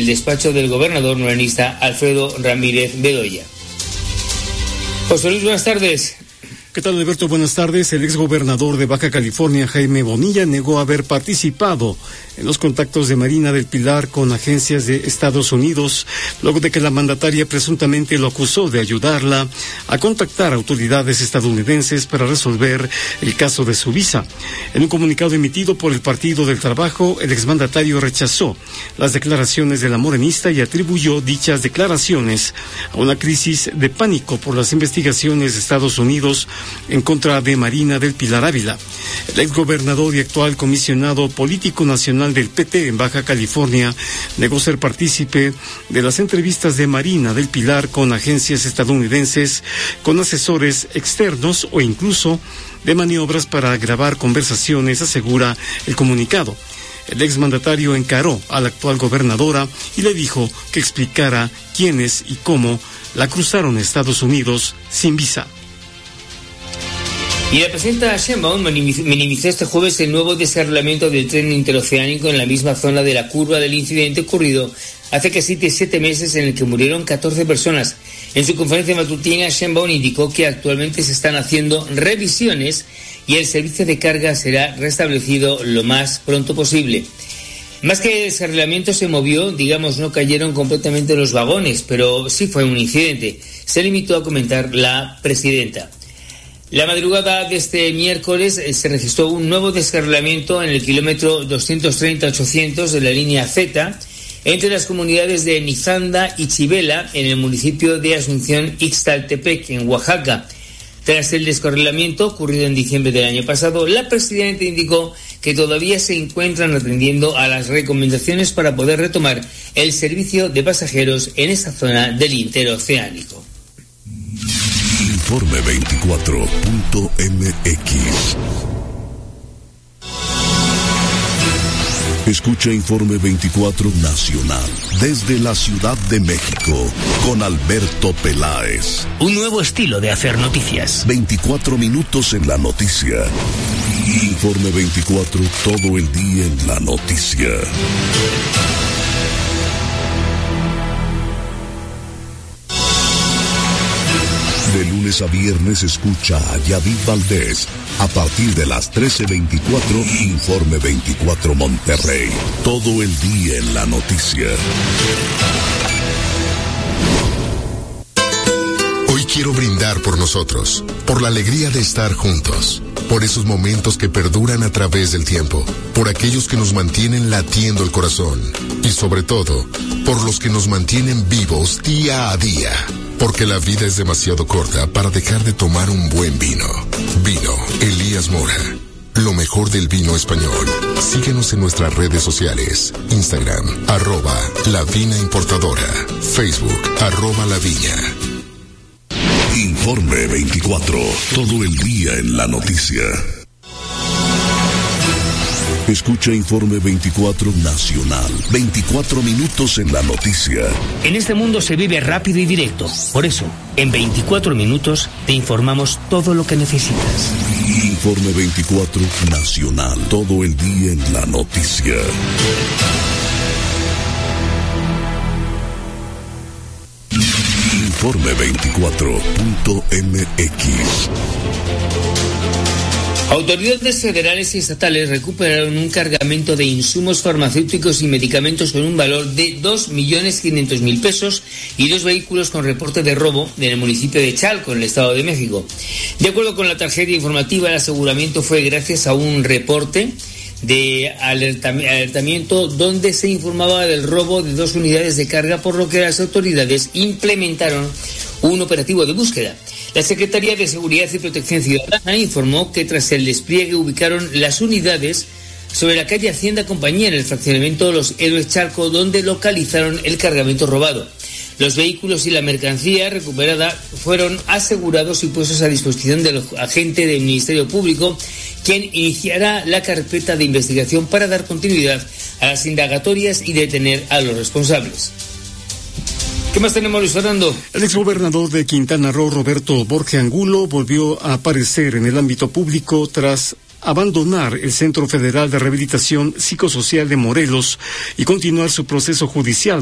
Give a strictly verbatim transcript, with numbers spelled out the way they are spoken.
el despacho del gobernador morenista Alfredo Ramírez Bedoya. José Luis, buenas tardes. ¿Qué tal, Alberto? Buenas tardes. El exgobernador de Baja California, Jaime Bonilla, negó haber participado en los contactos de Marina del Pilar con agencias de Estados Unidos, luego de que la mandataria presuntamente lo acusó de ayudarla a contactar a autoridades estadounidenses para resolver el caso de su visa. En un comunicado emitido por el Partido del Trabajo, el exmandatario rechazó las declaraciones de la morenista y atribuyó dichas declaraciones a una crisis de pánico por las investigaciones de Estados Unidos en contra de Marina del Pilar Ávila. El exgobernador y actual comisionado político nacional del P T en Baja California negó ser partícipe de las entrevistas de Marina del Pilar con agencias estadounidenses, con asesores externos o incluso de maniobras para grabar conversaciones, asegura el comunicado. El exmandatario encaró a la actual gobernadora y le dijo que explicara quiénes y cómo la cruzaron a Estados Unidos sin visa. Y la presidenta Sheinbaum minimizó este jueves el nuevo descarrilamiento del tren interoceánico en la misma zona de la curva del incidente ocurrido hace casi siete meses, en el que murieron catorce personas. En su conferencia matutina, Sheinbaum indicó que actualmente se están haciendo revisiones y el servicio de carga será restablecido lo más pronto posible. Más que el descarrilamiento se movió, digamos, no cayeron completamente los vagones, pero sí fue un incidente. Se limitó a comentar la presidenta. La madrugada de este miércoles se registró un nuevo descarrilamiento en el kilómetro doscientos treinta ochocientos de la línea Z entre las comunidades de Nizanda y Chivela en el municipio de Asunción Ixtaltepec, en Oaxaca. Tras el descarrilamiento ocurrido en diciembre del año pasado, la presidenta indicó que todavía se encuentran atendiendo a las recomendaciones para poder retomar el servicio de pasajeros en esa zona del interoceánico. Informe veinticuatro punto m x. Escucha Informe veinticuatro Nacional desde la Ciudad de México con Alberto Peláez. Un nuevo estilo de hacer noticias. veinticuatro minutos en la noticia. Informe veinticuatro, todo el día en la noticia. De lunes a viernes escucha a Yadid Valdés a partir de las trece veinticuatro, Informe veinticuatro Monterrey. Todo el día en la noticia. Hoy quiero brindar por nosotros, por la alegría de estar juntos, por esos momentos que perduran a través del tiempo, por aquellos que nos mantienen latiendo el corazón y sobre todo, por los que nos mantienen vivos día a día. Porque la vida es demasiado corta para dejar de tomar un buen vino. Vino Elías Mora. Lo mejor del vino español. Síguenos en nuestras redes sociales. Instagram, arroba La Vina Importadora. Facebook, arroba La Viña. Informe veinticuatro. Todo el día en la noticia. Escucha Informe veinticuatro Nacional. veinticuatro minutos en la noticia. En este mundo se vive rápido y directo. Por eso, en veinticuatro minutos te informamos todo lo que necesitas. Informe veinticuatro Nacional. Todo el día en la noticia. Informe veinticuatro punto m x. Autoridades federales y estatales recuperaron un cargamento de insumos farmacéuticos y medicamentos con un valor de dos millones quinientos mil pesos y dos vehículos con reporte de robo en el municipio de Chalco, en el Estado de México. De acuerdo con la tarjeta informativa, el aseguramiento fue gracias a un reporte de alertamiento donde se informaba del robo de dos unidades de carga, por lo que las autoridades implementaron un operativo de búsqueda. La Secretaría de Seguridad y Protección Ciudadana informó que tras el despliegue ubicaron las unidades sobre la calle Hacienda Compañía, en el fraccionamiento Los Héroes Chalco, donde localizaron el cargamento robado. Los vehículos y la mercancía recuperada fueron asegurados y puestos a disposición del agente del Ministerio Público, quien iniciará la carpeta de investigación para dar continuidad a las indagatorias y detener a los responsables. ¿Qué más tenemos, Luis Fernando? El exgobernador de Quintana Roo, Roberto Borge Angulo, volvió a aparecer en el ámbito público tras abandonar el Centro Federal de Rehabilitación Psicosocial de Morelos y continuar su proceso judicial